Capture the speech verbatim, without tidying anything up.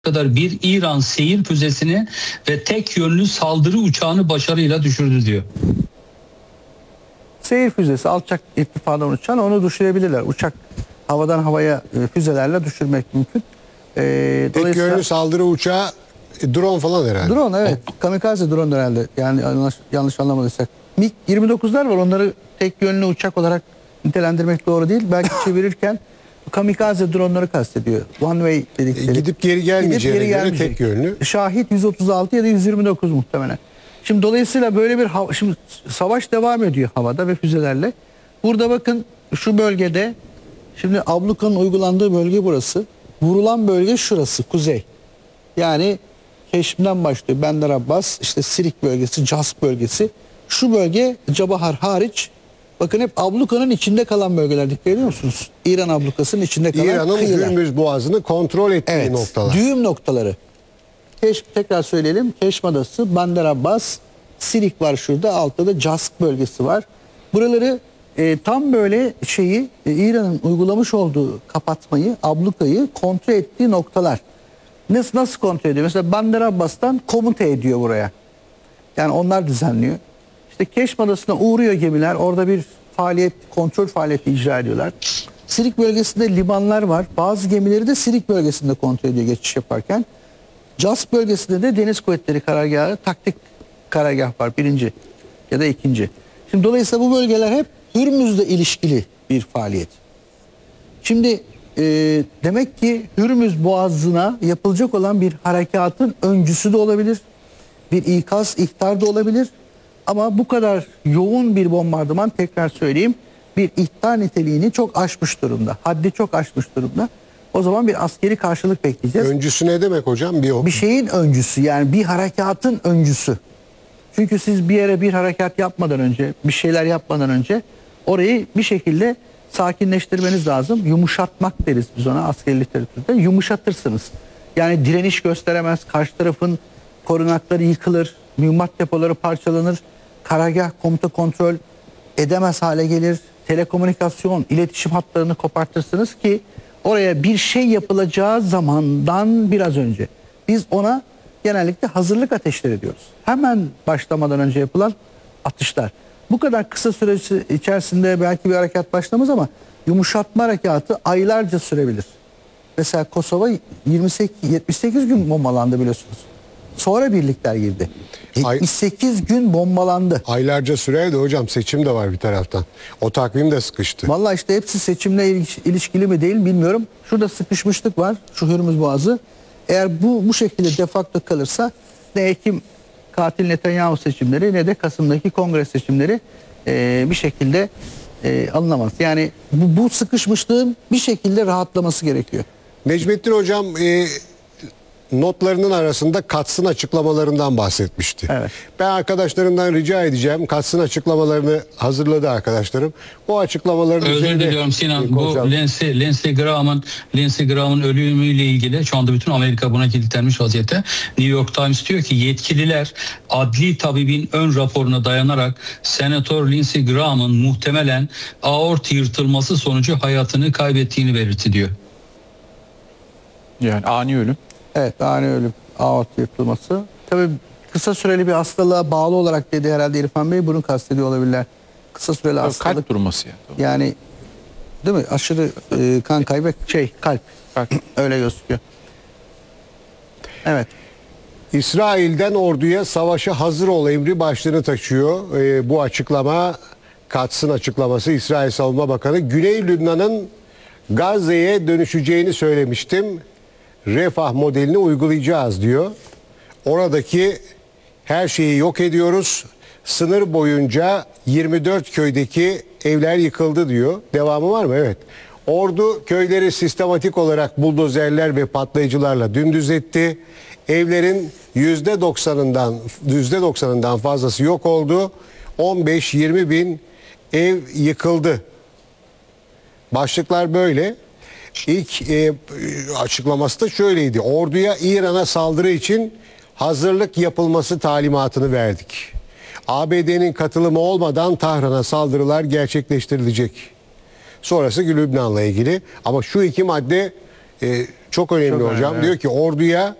kadar bir İran seyir füzesini ve tek yönlü saldırı uçağını başarıyla düşürdü diyor. Seyir füzesi alçak irtifadan uçan onu düşürebilirler. Uçak havadan havaya e, füzelerle düşürmek mümkün. E, Tek yönlü saldırı uçağı e, drone falan herhalde. Drone evet. Kamikaze drone herhalde. Yani yanlış, yanlış anlamadıysak. MiG yirmi dokuzlar var. Onları tek yönlü uçak olarak nitelendirmek doğru değil. Belki çevirirken kamikaze droneları kastediyor. One way dedikleri. E, gidip geri gelmeyeceğine Gidip geri göre tek yönlü. Şahit yüz otuz altı ya da yüz yirmi dokuz muhtemelen. Şimdi dolayısıyla böyle bir hava, şimdi savaş devam ediyor havada ve füzelerle. Burada bakın şu bölgede şimdi ablukanın uygulandığı bölge burası. Vurulan bölge şurası, kuzey. Yani Keşm'den başlıyor. Bender Abbas, işte Sirik bölgesi, Casp bölgesi. Şu bölge Cabahar hariç. Bakın hep ablukanın içinde kalan bölgeler, dikkat ediyor musunuz? İran ablukasının içinde kalan İran'ın kıyılar. Hürmüz Boğazı'nı kontrol ettiği Evet, noktalar. düğüm noktaları. Keşm, tekrar söyleyelim. Keşm Adası, Bender Abbas, Sirik var şurada. Altta da Casp bölgesi var. Buraları e, tam böyle şeyi e, İran'ın uygulamış olduğu kapatmayı, ablukayı kontrol ettiği noktalar. Nasıl, nasıl kontrol ediyor? Mesela Bender Abbas'tan komuta ediyor buraya. Yani onlar düzenliyor. İşte Keşm Adası'na uğruyor gemiler. Orada bir faaliyet, kontrol faaliyeti icra ediyorlar. Sirik bölgesinde limanlar var. Bazı gemileri de Sirik bölgesinde kontrol ediyor geçiş yaparken. Casp bölgesinde de Deniz Kuvvetleri Karargahı, taktik karargah var. Birinci ya da ikinci. Şimdi dolayısıyla bu bölgeler hep Hürmüz'le ilişkili bir faaliyet. Şimdi e, demek ki Hürmüz Boğazı'na yapılacak olan bir harekatın öncüsü de olabilir. Bir ikaz, ihtar da olabilir. Ama bu kadar yoğun bir bombardıman, tekrar söyleyeyim, bir ihtar niteliğini çok aşmış durumda. Haddi çok aşmış durumda. O zaman bir askeri karşılık bekleyeceğiz. Öncüsü ne demek hocam? Bir, Bir şeyin öncüsü, yani bir harekatın öncüsü. Çünkü siz bir yere bir harekat yapmadan önce, bir şeyler yapmadan önce orayı bir şekilde sakinleştirmeniz lazım. Yumuşatmak deriz biz ona askeri literatürde. Yumuşatırsınız. Yani direniş gösteremez, karşı tarafın korunakları yıkılır, mühimmat depoları parçalanır, karargah komuta kontrol edemez hale gelir, telekomünikasyon, iletişim hatlarını kopartırsınız ki oraya bir şey yapılacağı zamandan biraz önce. Biz ona genellikle hazırlık ateşleri diyoruz. Hemen başlamadan önce yapılan atışlar. Bu kadar kısa süre içerisinde belki bir harekat başlamaz ama yumuşatma harekatı aylarca sürebilir. Mesela Kosova yirmi sekiz yetmiş sekiz gün bombalandı biliyorsunuz. Sonra birlikler girdi. yetmiş sekiz gün bombalandı. Aylarca sürerdi hocam, seçim de var bir taraftan. O takvim de sıkıştı. Vallahi işte hepsi seçimle ilişkili mi değil bilmiyorum. Şurada sıkışmışlık var, şu Hürmüz Boğazı. Eğer bu bu şekilde defakto kalırsa ne Ekim katil Netanyahu seçimleri ne de Kasım'daki kongre seçimleri e, bir şekilde e, alınamaz. Yani bu, bu sıkışmışlığın bir şekilde rahatlaması gerekiyor. Necmettin hocam e, notlarının arasında Katz'ın açıklamalarından bahsetmişti. Evet. Ben arkadaşlarımdan rica edeceğim. Katz'ın açıklamalarını hazırladı arkadaşlarım. O açıklamaların Özür üzerine diliyorum Sinan. Bu konuşalım. Lindsey, Lindsey Graham'ın Lindsey Graham'ın ölümüyle ilgili şu anda bütün Amerika buna kilitlenmiş vaziyette. New York Times diyor ki yetkililer adli tabibin ön raporuna dayanarak Senatör Lindsey Graham'ın muhtemelen aort yırtılması sonucu hayatını kaybettiğini belirtti diyor. Yani ani ölüm. Evet, ani ölüm, aort yırtılması. Tabii kısa süreli bir hastalığa bağlı olarak dedi herhalde İrfan Bey, bunu kastediyor olabilirler. Kısa süreli hastalık. Kalp durması yani. Yani değil mi? Aşırı e, kan kaybı, şey kalp. Kalp. Öyle gözüküyor. Evet. İsrail'den orduya savaşa hazır ol emri başlığını taşıyor. Ee, bu açıklama, Katz'ın açıklaması. İsrail Savunma Bakanı Güney Lübnan'ın Gazze'ye dönüşeceğini söylemiştim. Refah modelini uygulayacağız diyor. Oradaki her şeyi yok ediyoruz. Sınır boyunca yirmi dört köydeki evler yıkıldı diyor. Devamı var mı? Evet. Ordu köyleri sistematik olarak buldozerler ve patlayıcılarla dümdüz etti. Evlerin yüzde doksanından yüzde doksanından fazlası yok oldu. on beş yirmi bin ev yıkıldı. Başlıklar böyle. İlk e, açıklaması da şöyleydi. Orduya İran'a saldırı için hazırlık yapılması talimatını verdik. A B D'nin katılımı olmadan Tahran'a saldırılar gerçekleştirilecek. Sonrası Lübnan'la ilgili. Ama şu iki madde e, çok önemli Çok hocam. önemli, Diyor ki orduya